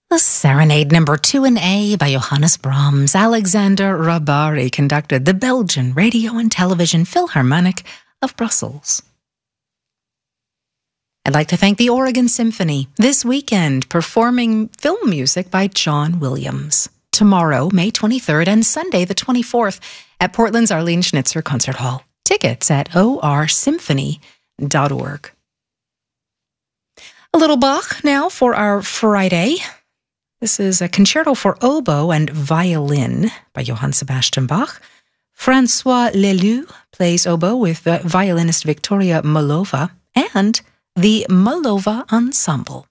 The Serenade Number 2 in A by Johannes Brahms. Alexander Rabari conducted the Belgian Radio and Television Philharmonic of Brussels. I'd like to thank the Oregon Symphony this weekend performing film music by John Williams. Tomorrow, May 23rd, and Sunday, the 24th, at Portland's Arlene Schnitzer Concert Hall. Tickets at orsymphony.org. A little Bach now for our Friday. This is a concerto for oboe and violin by Johann Sebastian Bach. François Lelou plays oboe with the violinist Victoria Molova and the Molova Ensemble.